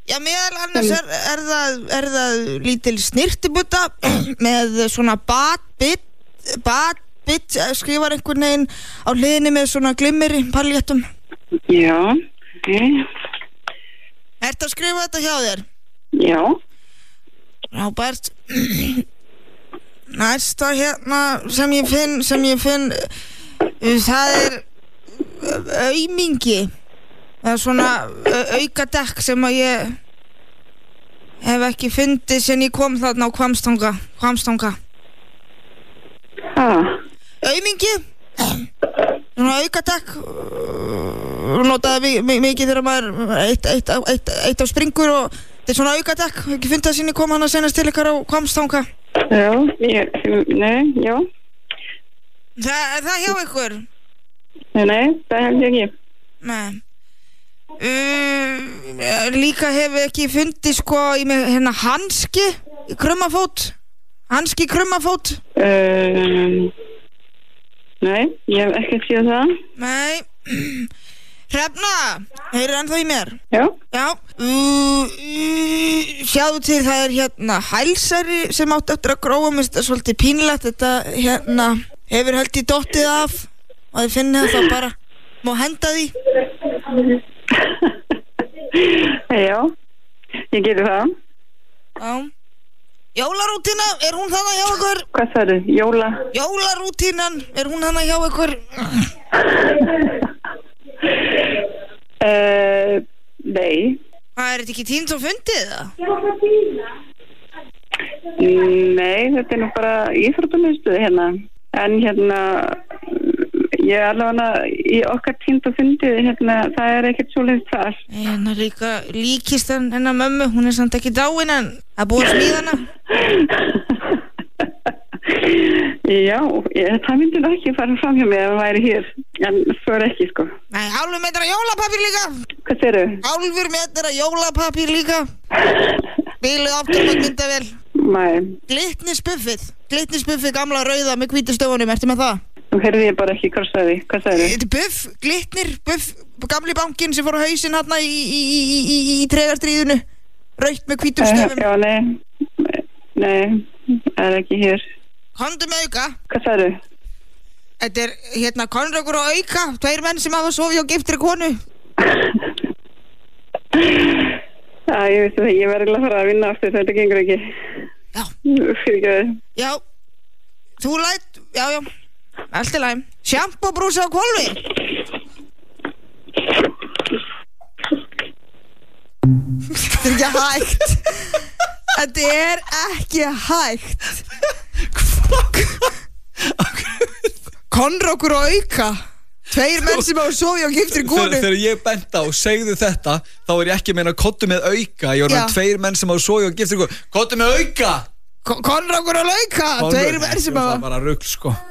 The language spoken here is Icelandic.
Já, meðal annars er það lítil snirtibutta með svona bit skrifar einhvern veginn á hliðinni með svona glimmeri paljettum. Já, ok. Ertu að skrifa þetta hjá þér? Já. Rábært. Næsta hérna sem ég finn það er aumingi. Það er svona aukadekk sem að ég hef ekki fundið sem ég kom þarna á Hvammstanga. Aumingi svona aukadekk notaði mikið þegar maður eitt á springur og þetta er svona aukadekk, ekki fundið það sem ég kom hann að senast til ykkar á Hvammstanga. Já, já. Það hjá ykkur? Nei, það held ég ekki. Nei. Líka hef ekki fundið sko í mig hérna hanski í krummafót. Nei, ég hef ekki séð það. Nei. Hrefna, heyrðu ennþá í mér? Já. Sjáðu til, það er hérna hælsari sem átti eftir að gróa. Mér finnst þetta svolítið pínlegt. Þetta hérna hefur held í dottið af og þið finnið það bara má henda því. Já, ég getur það. Já. Jólarútína, er hún þarna hjá ykkur? Hvað sagði, Jólarútínan, er hún þarna hjá ykkur? Nei. Hvað, er þetta ekki tínt og fundið það? Nei, þetta er nú bara íþróttamiðstöð hérna. En hérna ég er allavega í okkar tínt og fundið hérna, það er ekkert svoleiðis þar. Hérna líka líkist hennar mömmu, hún er samt ekki dáin en það búið að smíða hana. Já, það myndi það ekki fara fram hjá mig ef það væri hér, en svo er ekki sko. Nei, hálfur metra jólapapír líka. Hvað segirðu? Hálfur metra jólapapír líka. Bíluð afturmögg myndavél. Nei. Glitnisbuffið gamla rauða með hvítu stöfunum, ertu með það? Nú heyrði ég bara ekki hvað sagði. Hvað sagði? Þetta er buff, glitnir, gamli bankinn sem fór á hausinn hérna í tregarstríðinu. Rautt með hvítum stöfum. Já, nei, það er ekki hér. Komdu með auka. Hvað sagði? Þetta er hérna Konrákur og auka, 2 menn sem hafa sofið á giftri konu. Já, ég veit það, ég verði að fara að vinna aftur, þetta gengur ekki. Já. Fyrirgefðu. Já, þú læt, já, allt í lagi. Sjampóbrúsi á hvolfi. Þetta er ekki hægt. Þetta er ekki hægt. Konrákur og auka, 2 menn sem hafa sofið á giftri konu. Þegar ég bent á, segðu þetta, þá er ég ekki að meina kottu með auka. Ég var með 2 menn sem hafa sofið á giftri konu. Kottu með auka. Konrákur og auka, 2 menn sem hafa. Það er bara rugl sko.